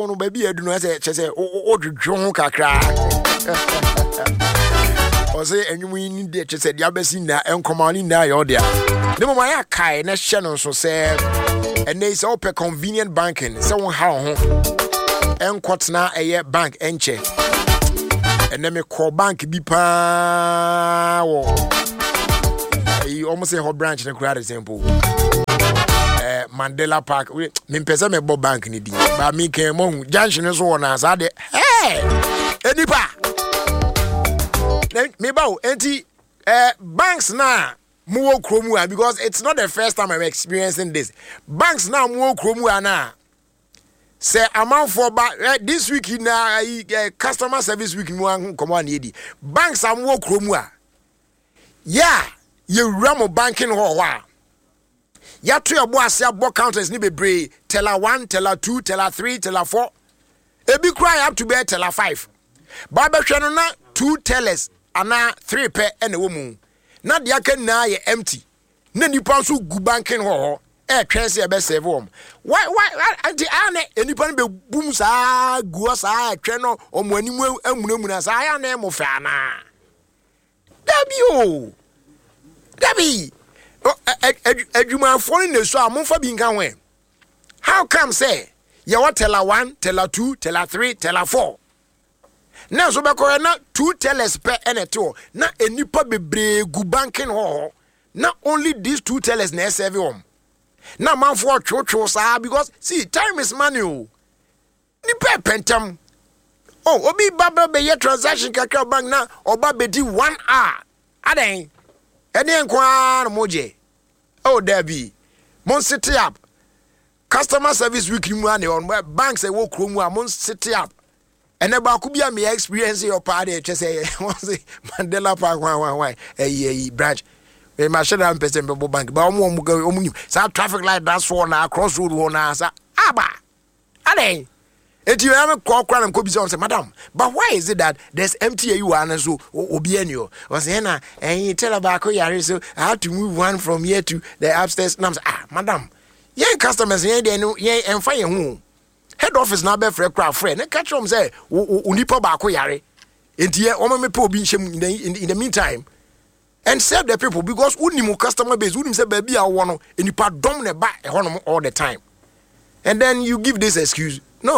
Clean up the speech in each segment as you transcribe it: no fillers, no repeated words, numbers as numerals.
no baby edu no say o dwodwo kakra o say enwum ni de say dia besi na enkomani na yo dia ne mo ya kai na hye no so say and they say open convenient banking say won ha ho enkotna eye bank enche and then me call bank bi pa wo you almost say hot branch na kura the simple Mandela Park me pese me bo bank ni di ba mi kan mo junction so wona sa de enipa me ba enti banks na mo kromu because it's not the first time I'm experiencing this. Banks now mo kromu na say amount for this week na customer service week mo come on yedi banks am mo kromu yeah you ramo banking ho wa ya to your boss ya book counters ni bebre teller 1 teller 2 teller 3 teller 4 ebi cry up to be teller 5 ba be hwe no na 2 tellers ana 3 pe ene wo mu na de aka na ye empty na nipa so gu banking ho twen se be save wom why anti ane enipa no be bum sa gu sa twen no omo animu amunamu na sa ya na mo fa na Dabi Ejuma phone ne so amfa bi nka ho how come say you want teller 1 teller 2 teller 3 teller 4 now so be ko na 2 tellers per eneto na enipa bebre gu banking ho na only these 2 tellers na serve hom na man for chocho sa because see time is money o ni pentam oh obi baba be ye transaction kakra bank na oba be di 1 hour aden eni enkwa no moje oh Debbie mon city up customer service week mu ane on banks e wo kromu a mon city up ene ba ku bia me experience your party say Mandela Park why branch we ma share am person be bank ba omu sa traffic light that's for na cross road ho na sa aba ade eti you am call and ko bi say madam but why is it that there's empty you are so obi enyo was say na tell about ko yare so I have to move one from here to the upstairs now madam yen customers yen dey no yen enfa yen hu head office na be frɛ na catch them say unipa ba ko yare enti ye o me pe obi nshem in the meantime and serve the people because unimu customer base unim say baby a wo no enipa dom ne ba e honom all the time and then you give this excuse. No.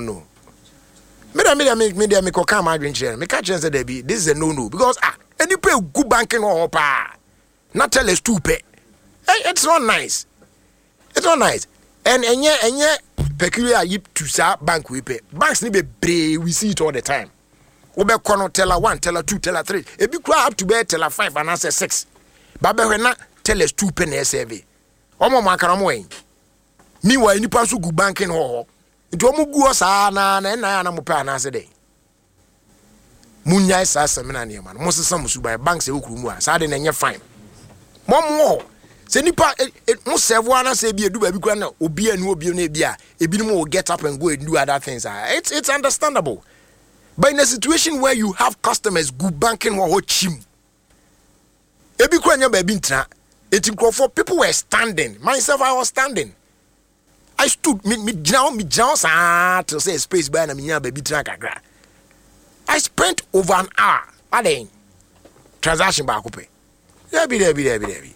Me ko come out and me catch say there be this is a no because any pay good banking or pa not tell us to pay. It's not nice. It's not nice. And enye peculiar yip to sa bank we pay. Banks ni be brave, we see it all the time. Obe kono teller 1, teller 2, teller 3. E bi kwa up to be teller 5 and answer 6. Ba be we na tell us 2 pay na serve. Omo makara mo en. Meanwhile ni pass good banking ho. Nti omu gu osa na na mo pa na se dey munya isa semina ne ma mo sesa musu by banks e okuru mu a sa de na nye fine mo se nipa mo serve ana se bi edu ba bi kwa na obi anu obi na bi a ebi no will get up and go and do other things. It's understandable, but in a situation where you have customers good banking ho chim ebi kwa nya ba bi ntra eti for people were standing. Myself I was standing. I stood me down to say space by na minya baby kakra. I spent over an hour adding transaction ba ko pe. Debi.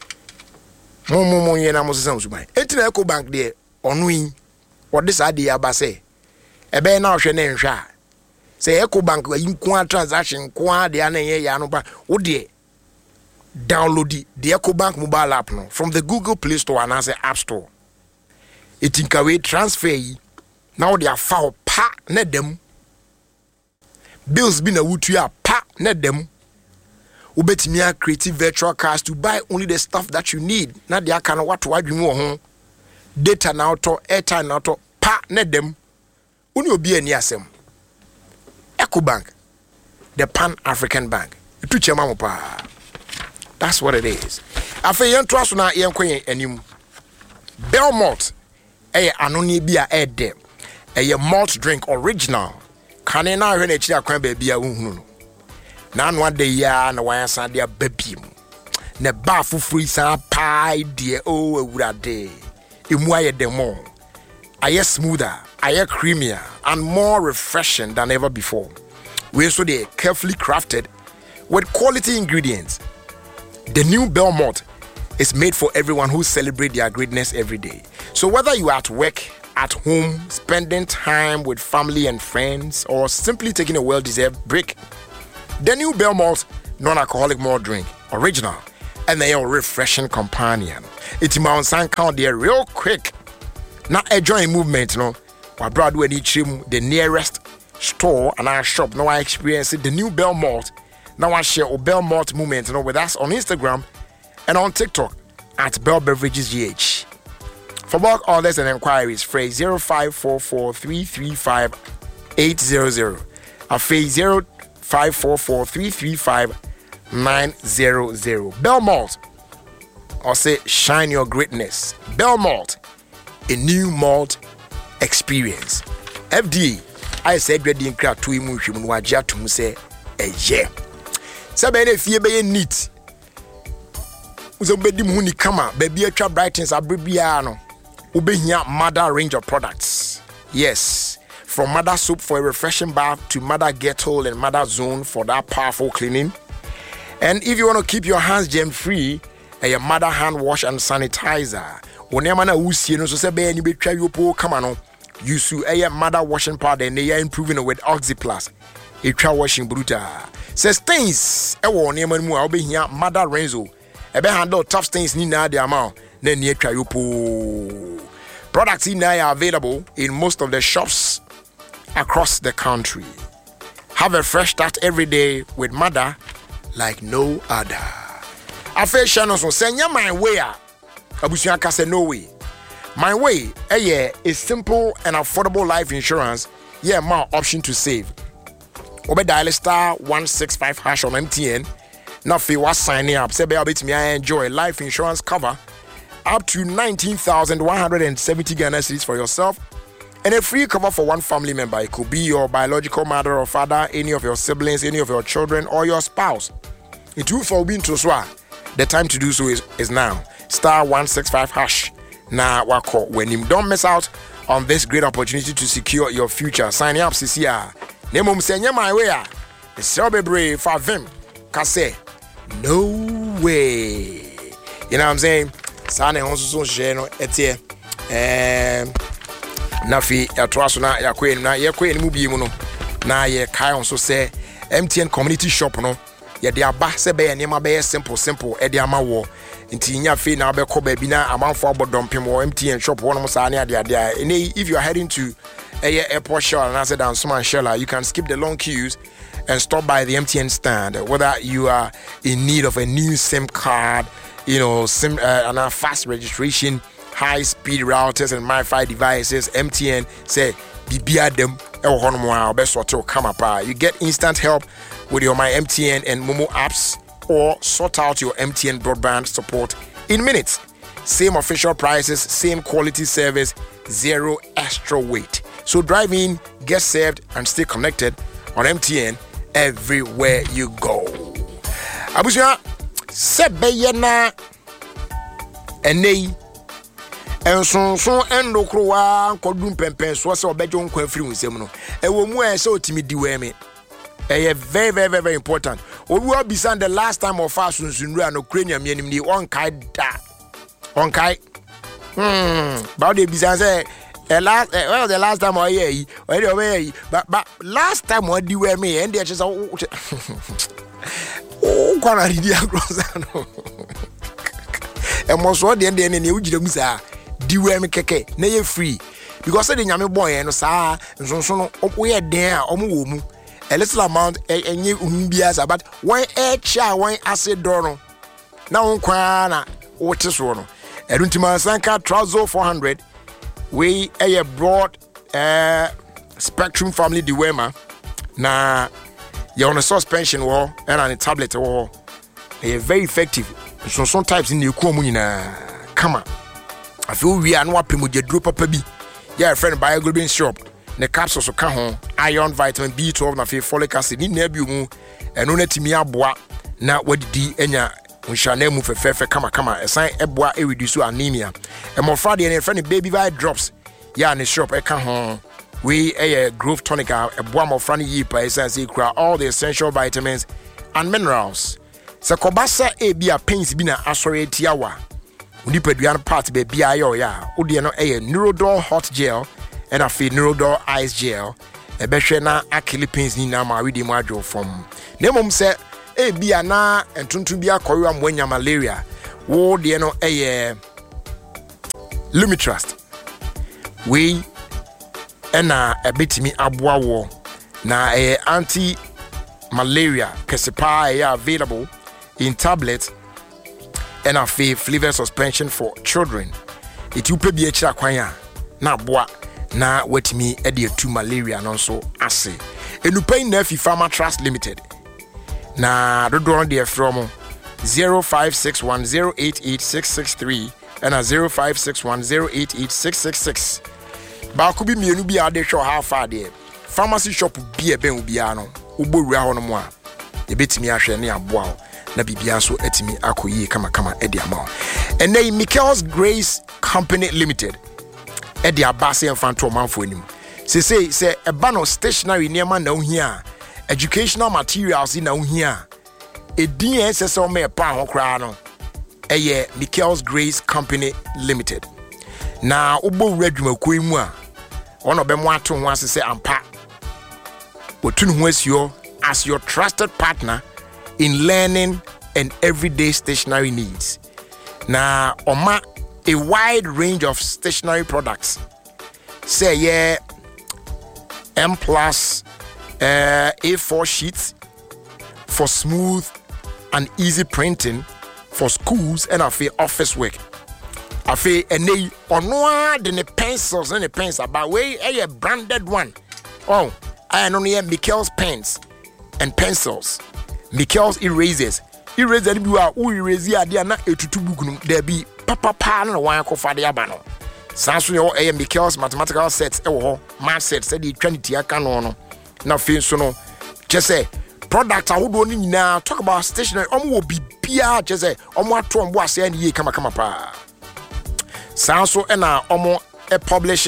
Mo ye na mo sesam suban. Enti na Eco Bank de onu yin. What this idea aba say. E be na hwe na nhwe a. Say Eco Bank yin ko transaction ko de na ye ya no ba. Wo de download the Eco Bank mobile app no from the Google Play Store and as App Store. It inkawe transfer yi now they are foul pa na dem bills be na wutu ya pa na dem ubetimi a creative virtual cars to buy only the stuff that you need na they aka no what wadwemu ho data na auto airtime na auto pa na dem uni obi ani asem Eco Bank, the Pan African Bank itu chema mo pa. That's what it is. Afa yen to aso na yen kwen anim Belmont anoni bia ede malt drink original kane na hwe na chira kwan ba bia wohunu no na anu ade ya na wan san de babiem na ba fufuri san pai de o awurade emu aye demo Aye smoother, aye creamier, and more refreshing than ever before. We also they carefully crafted with quality ingredients. The new Bell Malt is made for everyone who celebrates their greatness every day. So whether you are at work, at home, spending time with family and friends, or simply taking a well-deserved break, the new Bell Malt non-alcoholic malt drink, original, and they are refreshing companion. It's Mount San count there real quick. Now enjoy movement, While Broadway trim the nearest store and our shop. Now I experience the new Bell Malt. Now I share a Bell Malt movement, with us on Instagram and on TikTok at Bell Beverages GH. For bulk orders and inquiries, phrase 0544-335-800. A phrase 0544-335-900. Bell Malt, or say shine your greatness. Bell Malt, a new malt experience. FDA, I said ready in crack to him wajia to say a year. Sabene fie be neat. Uzo bedi mu ni kama baby atwa brightens abribia no. Ubehia Mother range of products. Yes, from Mother soap for a refreshing bath to Mother Get-Hole and Mother Zone for that powerful cleaning. And if you want to keep your hands germ-free, a Mother hand wash and sanitizer. Whenever na usi no so say be any betwa yopo kama no. Use a Mother washing powder and they are improving it with Oxyplus. Etwa washing bruta. Say stains e wo nneema mu a obehia Mother Renzo. Ebe handle tough stains ni na the amount. Then you try your products in there are available in most of the shops across the country. Have a fresh start every day with Mother like no other. I feel channel so send you my way. Abusiaka say no way. My way, is simple and affordable life insurance. Yeah, more option to save. Obe dial *165# on MTN. Now if you was signing up, say be me I enjoy life insurance cover up to 19,170 Ghana cedis for yourself, and a free cover for one family member. It could be your biological mother or father, any of your siblings, any of your children, or your spouse. It will for being to swear. The time to do so is now. *165#. Now, wako when you don't miss out on this great opportunity to secure your future. Sign up, CCR. Nemum senya my way. The celebrate for them. Kase. No way. You know what I'm saying? Sane honso share no etie nafi atoaso na yakwe na yekwe mu bi mu no na ye kai honso se MTN community shop no ye de aba se be ne ma be simple e de ama wo nti nya fe na be ko ba bi na amanfo abodompem wo MTN shop wo no sa ne ade if you are heading to airport shell and I said down Suman Shella, you can skip the long queues and stop by the MTN stand. Whether you are in need of a new SIM card, SIM and a fast registration, high-speed routers and Wi-Fi devices, MTN say bibia them come up. You get instant help with your My MTN and Momo apps, or sort out your MTN broadband support in minutes. Same official prices, same quality service, zero extra wait. So drive in, get served, and stay connected on MTN everywhere you go. Abusia sebeyena enei enso endo krowa kodum pempen so se obejo nkwa afiri unsem no ewo mu e se otimi diwe me very very very important. Obi obisa the last time of us sunsunru an Ukrainian mianim ni onkai da onkai about the business the last time I hear but last time I do wear me and they just oh gonna read across and most what the end and you musa do wear me keke na ye free because the nyame boy no sa so we are there omo a little amount and you umbiasa but one cha one acid door now na what is one Eruntima Sanka trouser 400. We a broad spectrum family diwema na you on a suspension wall and on a tablet wall. A very effective. So some types in the communina come on. I feel we are not paying with your drop up. Yeah, friend by a global shop. The capsules of home, iron, vitamin B12, na folic acid in nebu and on it me aboa na what di enya. We shall name move a kama a sign eboa reduce anemia. And more Friday and friend baby vi drops. ya ne shop eka ho we Growth Tonic a boa mo frani yi pa esanse kura all the essential vitamins and minerals. Se kobasa bia pains bi na asore etia wa unipadua part be bia ayo ya wo de no Neurodol hot gel and afi Neurodol ice gel ebehwe na akili pains ni na ma we de mo adwo from nemom se bia na entuntu bia koyo amwanya malaria wo de no Lumitrust we ena ebetimi aboa wo na anti malaria kesepa available in tablets and a flavor suspension for children. It will be a kwan na boa na wetimi to malaria no so ase. Enupai Nefi Pharma Trust Limited. Na dodo de from 0561088663 and 0561088666. Ba ku bi mienu bi ade hwe ha fa de. Pharmacy shop bi e ben obi ano. Ugbowura ho no mo a. Ebetimi ahwe ne aboa na bibia so etimi akoyi kama edi ama. And then Michael's Grace Company Limited. Edi abase enfanto manfo anim. Say eba no stationery niema na ohia, educational materials na ohia. Edin ensese o me pa ho kra no. Michael's Grace Company Limited. Na ugbowura dwumakoi mu a ono be mo ato ho asese ampa. Otun ho asio as your trusted partner in learning and everyday stationery needs. Now, Oma, a wide range of stationery products. Say, M plus A4 sheets for smooth and easy printing for schools and office work. And ono the pencils and the pens about way a branded one. Oh, I know Michael's pens and pencils. Michael's erasers. Eraser bi wa u erase ade na etutu book no there be papa na wan akofa de aba no. Sanso yo Michael's mathematical sets e wo ho math sets e de twanity aka no na fe so no just say product ahodo ni nyina talk about stationery omo wo bibia just say omo ato ombo ase ani ye kama pa. Sanso e na omo e publish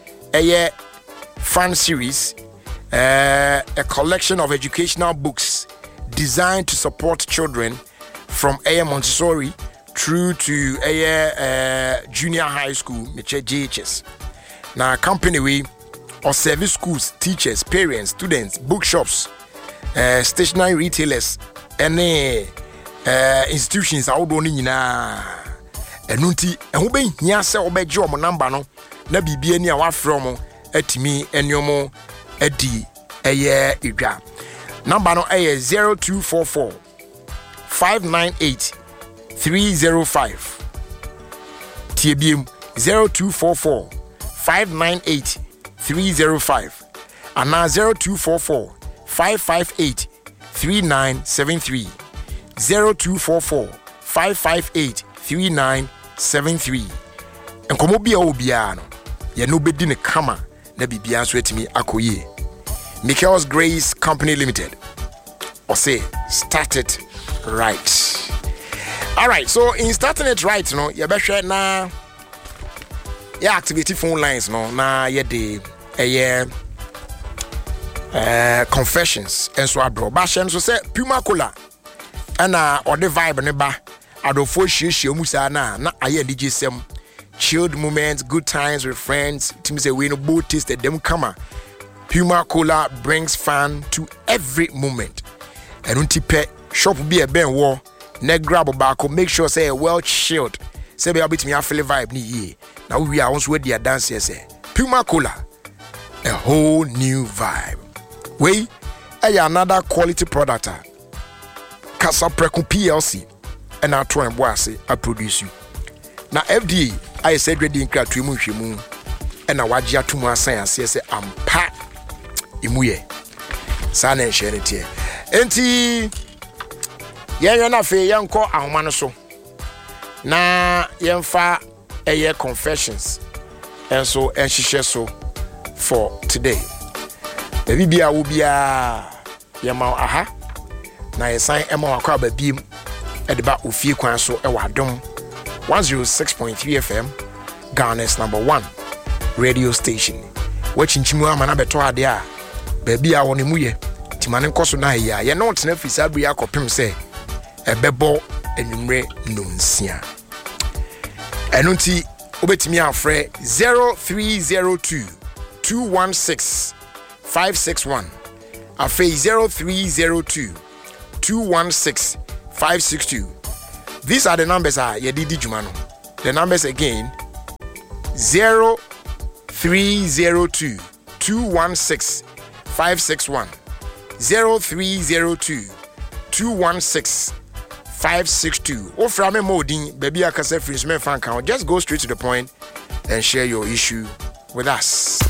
fan series a collection of educational books designed to support children from Montessori through to junior high school, JHS. Now, company we or service schools, teachers, parents, students, bookshops, stationery retailers, any institutions are all na enunti ehun be hia se obeje omo number no na bibia ni a wa from atimi enyomo adi edwa. Number no 0244 598 305. TBM 0244 598 305. And now 0244 558 3973. 0244 558 3973. And come be obiano. Ya no bedi ne kama na bibia so etimi akoye. Michael's Grace Company Limited. Or say, start it right. All right, so in starting it right, you know, you better na activate phone lines, no, na the confessions and so abro. Bashem so say Puma Cola and or the vibe ne ba adofo hye musa na aye DJ sem chilled moments, good times with friends. Team say we no both taste them kama. Puma Cola brings fun to every moment. And untipe shop be a ben war, neck grab a barco, make sure say well chilled. Say be a bit me a feel vibe ni ye. Now we are once with the dance say Puma Cola, a whole new vibe. We another quality product. Casa Preco PLC and our twin boise I produce you. Now FDA I said ready in crowd to mu and a wajia to my science say I'm pat. Imuye sana enhyerete enti yenye na fe yenko ahoma no so na yemfa confessions and so enhyehyɛ so for today baby bia wo bia yema aha na yesan ema wakɔ ababiem edeba ofie kwan so e wadom 106.3 FM Ghana's #1 radio station. Wachinchimu ama na beto ade a baabi a woni mu ye timane nkoso na ya ye no tena fi sabri akopem se ebebo enumre nonsia enunti obetimi afre 0302 216 561 afi 0302 216 562. These are the numbers ye didi jumano. The numbers again 0302 216 561 0302 216 562. Or from a moding baby akase free me fan count. Just go straight to the point and share your issue with us.